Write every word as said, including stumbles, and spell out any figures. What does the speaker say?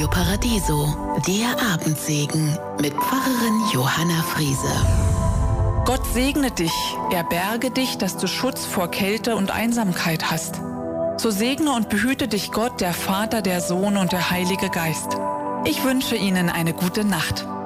Radio Paradiso, der Abendsegen mit Pfarrerin Johanna Friese. Gott segne dich, er berge dich, dass du Schutz vor Kälte und Einsamkeit hast. So segne und behüte dich Gott, der Vater, der Sohn und der Heilige Geist. Ich wünsche Ihnen eine gute Nacht.